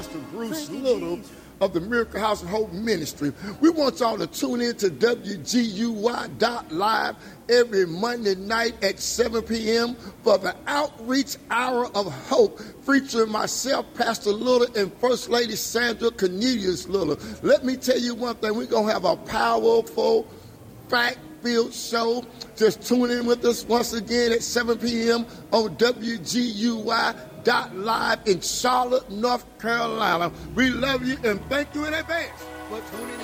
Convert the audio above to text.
Pastor Bruce Little of the Miracle House of Hope Ministry. We want y'all to tune in to WGUY.live every Monday night at 7 p.m. for the Outreach Hour of Hope, featuring myself, Pastor Little, and First Lady Sandra Cornelius Little. Let me tell you one thing. We're going to have a powerful, fact-filled show. Just tune in with us once again at 7 p.m. on WGUY.live in Charlotte, North Carolina. We love you and thank you in advance for tuning in.